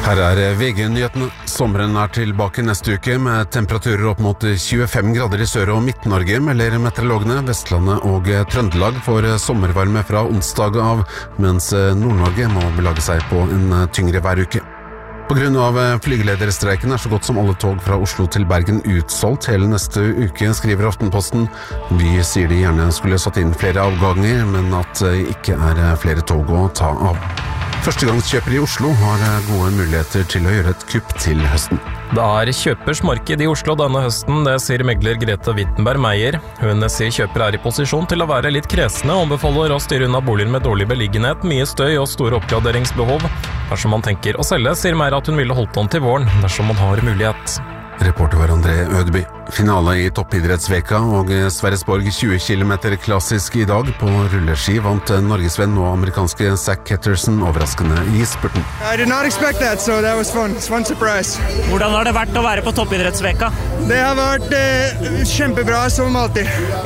Her VG-nyhetene. Sommeren tilbake neste uke med temperaturer opp mot 25 grader i Sør- og Midt-Norge, melder meteorologene. Vestlandet og Trøndelag får sommervarme fra onsdag av, mens Nord-Norge må belage seg på en tyngre væruke. På grunn av flygelederstreiken så godt som alle tog fra Oslo til Bergen utsolgt hele neste uke, skriver Aftenposten. Vy sier de gjerne skulle satt inn flere avganger, men at det ikke flere tog å ta av. Førstegangskjøpere i Oslo har gode muligheter til å gjøre et kupp til høsten. Det kjøpers marked i Oslo denne høsten, det sier megler Grete Wittenberg Meyer. Hun sier kjøpere i posisjon til å være litt kresne og anbefaler å styre unna boliger med dårlig beliggenhet, mye støy og store oppgraderingsbehov. Dersom man tenker å selge, sier Meyer at hun ville holdt on til våren, dersom man har mulighet. Reporter var André Ødeby. Finale i toppidrettsveka og Sverresborg 20 km klassisk i dag. På rulleski vant norgesvenn og amerikanske Zach Ketterson overraskende i spurten. I did not expect that, so that was fun. It's fun surprise. Hvordan har det vært å være på toppidrettsveka? Det har vært kjempebra som alltid.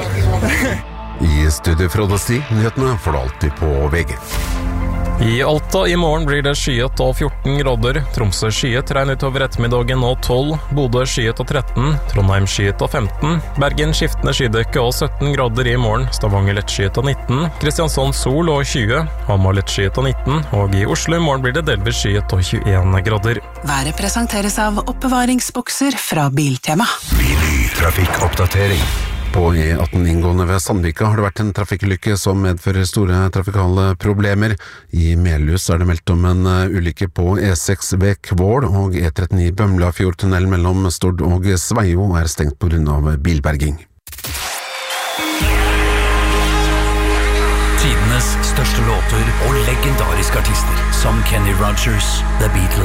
I studio Frode Sti, nyhetene får du alltid på VG. I Alta i morgen blir det skyet og 14 grader, Tromsø skyet, regn utover ettermiddagen og 12, Bodø skyet og 13, Trondheim skyet og 15, Bergen skiftende skydekke og 17 grader i morgen, Stavanger lett skyet og 19, Kristiansand sol og 20, Hamar lett skyet og 19, og i Oslo i morgen blir det delvis skyet og 21 grader. Været presenteres av oppbevaringsbokser fra Biltema. Trafikkoppdatering. På E18 inngående ved Sandvika har det vært en trafikkulykke som medfører store trafikale problemer. I Melhus det meldt om en ulykke på E6 ved Kvål, og E39 Bømlafjordtunnel mellom Stord og Sveio stengt på grunn av bilberging. Tidenes største låter og legendariske artister som Kenny Rogers, The Beatles,